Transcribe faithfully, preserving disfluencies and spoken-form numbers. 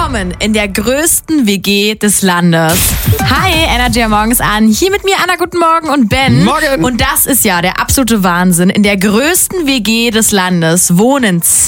Willkommen in der größten W G des Landes. Hi, Energy morgens an. Hier mit mir Anna, guten Morgen und Ben. Morgen. Und das ist ja der absolute Wahnsinn. In der größten W G des Landes wohnen